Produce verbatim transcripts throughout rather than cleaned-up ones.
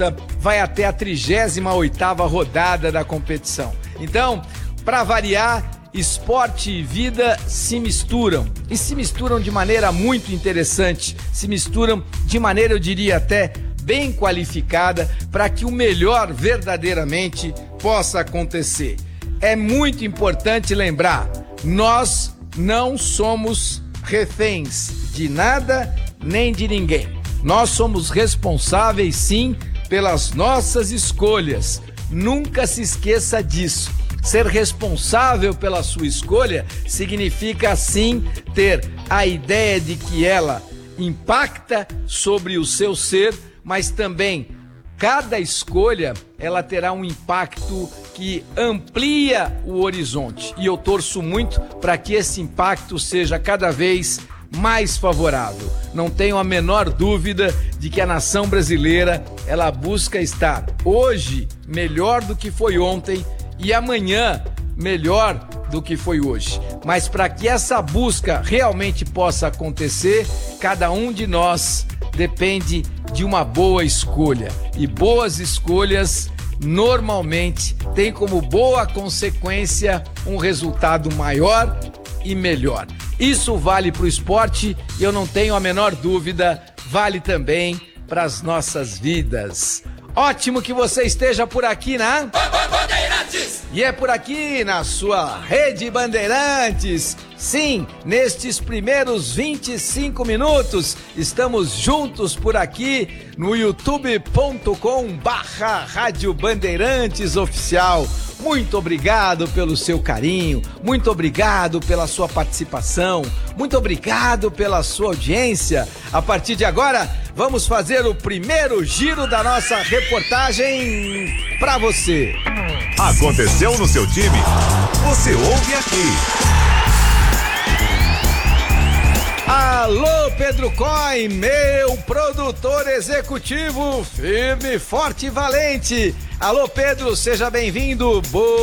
vai até a trigésima oitava rodada da competição. Então, para variar, esporte e vida se misturam, e se misturam de maneira muito interessante, se misturam de maneira, eu diria até, bem qualificada, para que o melhor verdadeiramente possa acontecer. É muito importante lembrar, nós não somos reféns de nada nem de ninguém. Nós somos responsáveis, sim, pelas nossas escolhas. Nunca se esqueça disso. Ser responsável pela sua escolha significa, sim, ter a ideia de que ela impacta sobre o seu ser, mas também cada escolha ela terá um impacto que amplia o horizonte. E eu torço muito para que esse impacto seja cada vez mais favorável. Não tenho a menor dúvida de que a nação brasileira ela busca estar hoje melhor do que foi ontem e amanhã melhor do que foi hoje. Mas para que essa busca realmente possa acontecer, cada um de nós depende de uma boa escolha. E boas escolhas normalmente têm como boa consequência um resultado maior e melhor. Isso vale para o esporte e eu não tenho a menor dúvida, vale também para as nossas vidas. Ótimo que você esteja por aqui na Bandeirantes! E é por aqui na sua Rede Bandeirantes. Sim, nestes primeiros vinte e cinco minutos, estamos juntos por aqui no youtube ponto com barra Rádio Bandeirantes Oficial. Muito obrigado pelo seu carinho, muito obrigado pela sua participação, muito obrigado pela sua audiência. A partir de agora, vamos fazer o primeiro giro da nossa reportagem para você. Aconteceu no seu time? Você ouve aqui. Alô, Pedro Coy, meu produtor executivo, firme, forte e valente. Alô, Pedro, seja bem-vindo,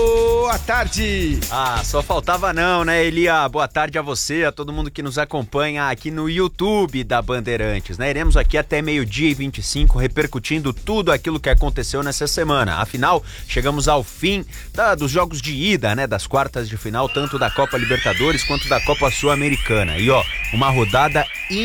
boa tarde. Ah, só faltava não, né, Elia? Boa tarde a você, a todo mundo que nos acompanha aqui no YouTube da Bandeirantes, né? Iremos aqui até meio-dia e vinte e cinco repercutindo tudo aquilo que aconteceu nessa semana. Afinal, chegamos ao fim da, dos jogos de ida, né, das quartas de final, tanto da Copa Libertadores quanto da Copa Sul-Americana. E ó, uma rodada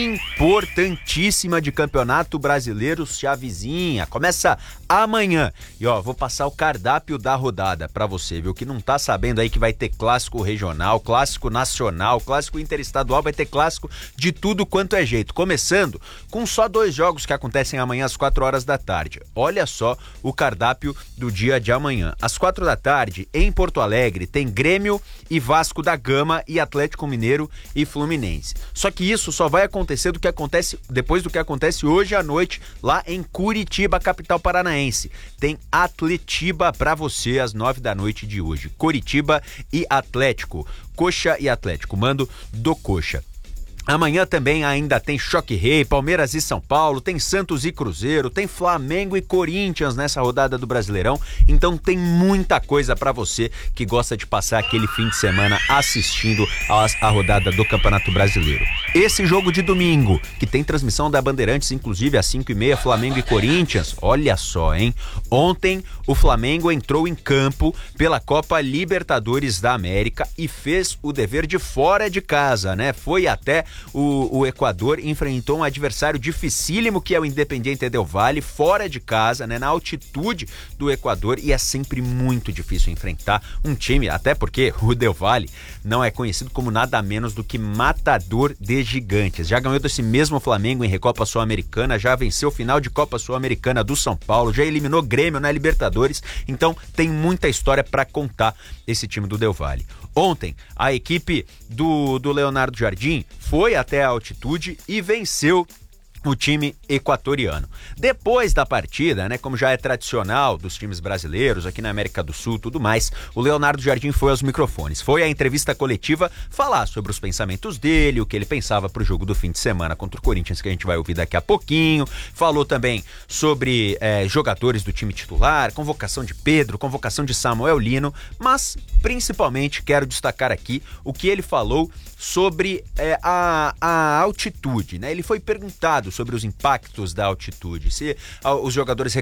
importantíssima de Campeonato Brasileiro se avizinha. Começa amanhã. E ó, vou passar o cardápio da rodada pra você, viu? Que não tá sabendo aí que vai ter clássico regional, clássico nacional, clássico interestadual, vai ter clássico de tudo quanto é jeito. Começando com só dois jogos que acontecem amanhã às quatro horas da tarde. Olha só o cardápio do dia de amanhã. Às quatro da tarde, em Porto Alegre, tem Grêmio e Vasco da Gama e Atlético Mineiro e Fluminense. Só que isso só vai acontecer do que acontece depois do que acontece hoje à noite lá em Curitiba, capital paranaense. Tem Atletiba pra você às nove da noite de hoje. Curitiba e Atlético. Coxa e Atlético. Mando do Coxa. Amanhã também ainda tem Choque Rei, Palmeiras e São Paulo, tem Santos e Cruzeiro, tem Flamengo e Corinthians nessa rodada do Brasileirão, então tem muita coisa pra você que gosta de passar aquele fim de semana assistindo a, a rodada do Campeonato Brasileiro. Esse jogo de domingo, que tem transmissão da Bandeirantes, inclusive às cinco e meia, Flamengo e Corinthians, olha só, hein? Ontem o Flamengo entrou em campo pela Copa Libertadores da América e fez o dever de fora de casa, né? Foi até O, o Equador, enfrentou um adversário dificílimo que é o Independiente Del Valle, fora de casa, né, na altitude do Equador, e é sempre muito difícil enfrentar um time, até porque o Del Valle não é conhecido como nada menos do que matador de gigantes. Já ganhou desse mesmo Flamengo em Recopa Sul-Americana, já venceu o final de Copa Sul-Americana do São Paulo, já eliminou Grêmio na Libertadores, então tem muita história para contar esse time do Del Valle. Ontem, a equipe do, do Leonardo Jardim foi até a altitude e venceu o time equatoriano. Depois da partida, né, como já é tradicional dos times brasileiros aqui na América do Sul, tudo mais, o Leonardo Jardim foi aos microfones, foi à entrevista coletiva falar sobre os pensamentos dele, o que ele pensava pro jogo do fim de semana contra o Corinthians, que a gente vai ouvir daqui a pouquinho. Falou também sobre é, jogadores do time titular, convocação de Pedro, convocação de Samuel Lino, mas principalmente quero destacar aqui o que ele falou sobre é, a, a altitude, né? Ele foi perguntado sobre os impactos da altitude, se a, os jogadores